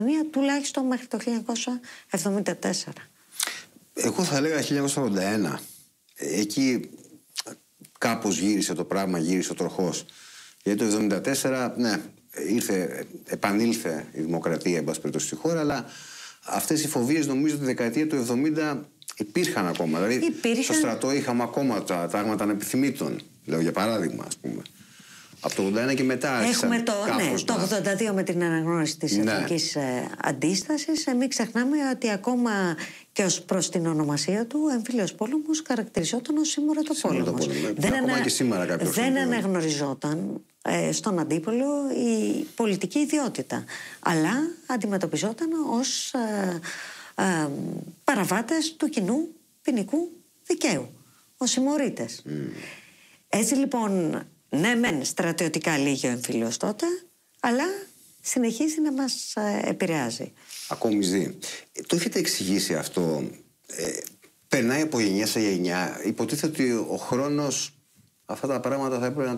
τουλάχιστον μέχρι το 1974. Εγώ θα έλεγα 1981. Εκεί κάπως γύρισε το πράγμα, γύρισε ο τροχός. Γιατί το 1974, ναι, επανήλθε η δημοκρατία, εν πάση περιπτώσει, στη χώρα, αλλά αυτές οι φοβίες νομίζω τη δεκαετία του 70 υπήρχαν ακόμα. Δηλαδή, στο στρατό είχαμε ακόμα τα πράγματα ανεπιθυμήτων. Λέω για παράδειγμα, ας πούμε. Από το 81 και μετά έχουμε το 82 με την αναγνώριση της εθνικής αντίστασης. Μην ξεχνάμε ότι ακόμα και ως προς την ονομασία του, ο εμφύλιος πόλεμος χαρακτηριζόταν ως σύμμορατο-πόλεμος. Δεν αναγνωριζόταν στον αντίπολο η πολιτική ιδιότητα, αλλά αντιμετωπιζόταν ως παραβάτες του κοινού ποινικού δικαίου, ως συμμορίτες. Έτσι λοιπόν, ναι μεν στρατιωτικά λύγει ο εμφύλιος τότε, αλλά συνεχίζει να μας επηρεάζει. Ακόμη ζει. Το έχετε εξηγήσει αυτό? Περνάει από γενιά σε γενιά. Υποτίθεται ότι ο χρόνος αυτά τα πράγματα θα έπρεπε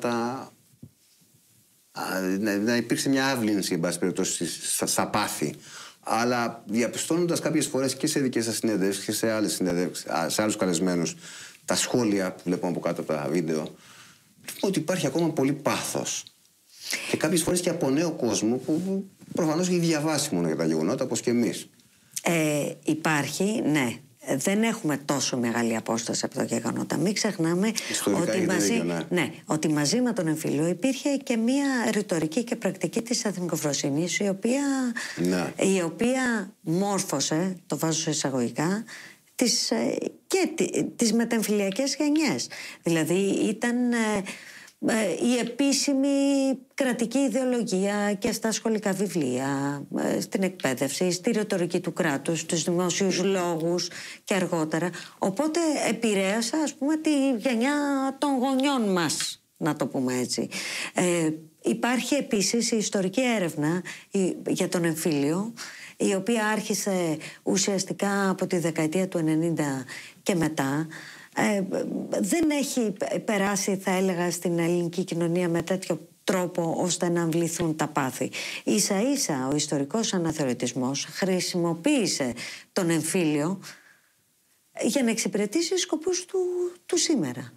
να υπήρξε μια άβλυνση, εν πάση περιπτώσει, στα πάθη. Αλλά διαπιστώνοντας κάποιες φορές και σε δικές σας συνεντεύξεις και σε άλλους καλεσμένους, τα σχόλια που βλέπουμε από κάτω από τα βίντεο, ότι υπάρχει ακόμα πολύ πάθος. Και κάποιες φορές και από νέο κόσμο που προφανώς έχει διαβάσει μόνο για τα γεγονότα, όπως και εμείς. Υπάρχει, ναι. Δεν έχουμε τόσο μεγάλη απόσταση από τα γεγονότα. Μην ξεχνάμε ότι μαζί με τον εμφύλιο υπήρχε και μια ρητορική και πρακτική της εθνικοφροσύνης, η οποία μόρφωσε, το βάζω σε εισαγωγικά, και τις μετεμφυλιακές γενιές. Δηλαδή ήταν η επίσημη κρατική ιδεολογία και στα σχολικά βιβλία, στην εκπαίδευση, στη ρητορική του κράτους, στους δημόσιους λόγους και αργότερα. Οπότε επηρέασα, ας πούμε, τη γενιά των γονιών μας, να το πούμε έτσι. Υπάρχει επίσης η ιστορική έρευνα για τον εμφύλιο, η οποία άρχισε ουσιαστικά από τη δεκαετία του 90 και μετά. Δεν έχει περάσει, θα έλεγα, στην ελληνική κοινωνία με τέτοιο τρόπο ώστε να αμβληθούν τα πάθη. Ίσα ίσα ο ιστορικός αναθεωρητισμός χρησιμοποίησε τον εμφύλιο για να εξυπηρετήσει σκοπούς του σήμερα.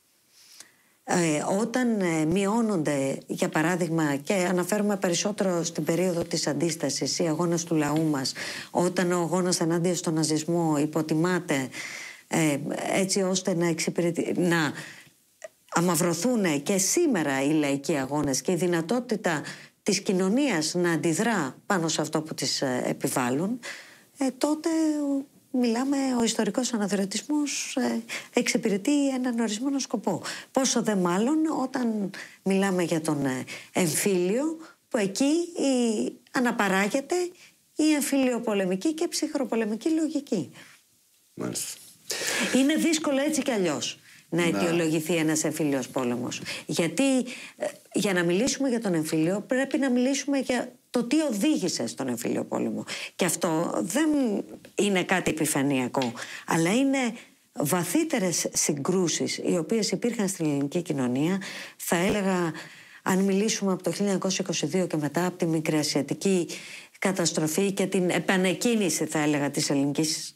Όταν μειώνονται, για παράδειγμα, και αναφέρομαι περισσότερο στην περίοδο της αντίστασης, οι αγώνες του λαού μας, όταν ο αγώνας ενάντια στον ναζισμό υποτιμάται έτσι ώστε να αμαυρωθούν και σήμερα οι λαϊκοί αγώνες και η δυνατότητα της κοινωνίας να αντιδρά πάνω σε αυτό που τις επιβάλλουν, τότε μιλάμε, ο ιστορικός αναθεωρητισμός εξυπηρετεί έναν ορισμένο σκοπό. Πόσο δε μάλλον όταν μιλάμε για τον εμφύλιο, που εκεί αναπαράγεται η εμφυλιοπολεμική και ψυχροπολεμική λογική. Μάλιστα. Είναι δύσκολο έτσι κι αλλιώς να αιτιολογηθεί ένας εμφύλιος πόλεμος. Γιατί για να μιλήσουμε για τον εμφύλιο πρέπει να μιλήσουμε για το τι οδήγησε στον εμφύλιο πόλεμο. Και αυτό δεν είναι κάτι επιφανειακό, αλλά είναι βαθύτερες συγκρούσεις οι οποίες υπήρχαν στην ελληνική κοινωνία. Θα έλεγα, αν μιλήσουμε από το 1922 και μετά, από τη Μικρασιατική καταστροφή και την επανεκκίνηση, θα έλεγα, της ελληνικής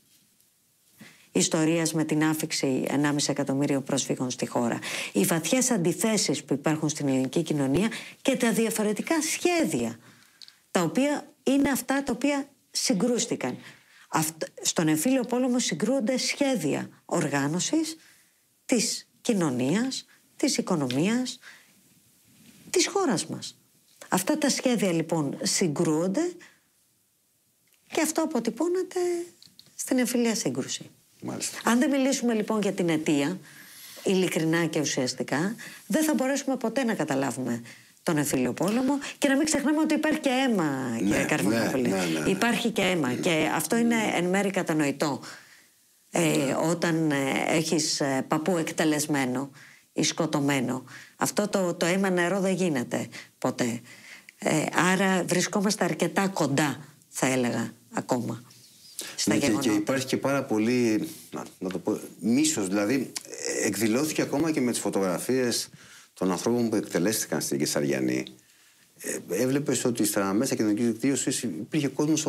ιστορίας με την άφιξη 1,5 εκατομμύριο προσφύγων στη χώρα. Οι βαθιές αντιθέσεις που υπάρχουν στην ελληνική κοινωνία και τα διαφορετικά σχέδια, τα οποία είναι αυτά τα οποία συγκρούστηκαν. Στον εμφύλιο πόλεμο συγκρούονται σχέδια οργάνωσης της κοινωνίας, της οικονομίας, της χώρας μας. Αυτά τα σχέδια λοιπόν συγκρούονται και αυτό αποτυπώνεται στην εμφυλία σύγκρουση. Μάλιστα. Αν δεν μιλήσουμε λοιπόν για την αιτία, ειλικρινά και ουσιαστικά, δεν θα μπορέσουμε ποτέ να καταλάβουμε τον εμφύλιο πόλεμο και να μην ξεχνάμε ότι υπάρχει και αίμα, κύριε Καρβουνόπουλε. Υπάρχει και αίμα και αυτό είναι εν μέρει κατανοητό. Όταν έχεις παππού εκτελεσμένο ή σκοτωμένο, αυτό το αίμα νερό δεν γίνεται ποτέ. Άρα βρισκόμαστε αρκετά κοντά, θα έλεγα, ακόμα. Και υπάρχει και πάρα πολύ, να το πω, μίσος. Δηλαδή εκδηλώθηκε ακόμα και με τις φωτογραφίες των ανθρώπων που εκτελέστηκαν στην Κεσαριανή. έβλεπες ότι στα μέσα κοινωνικής δικτύωσης υπήρχε κόσμος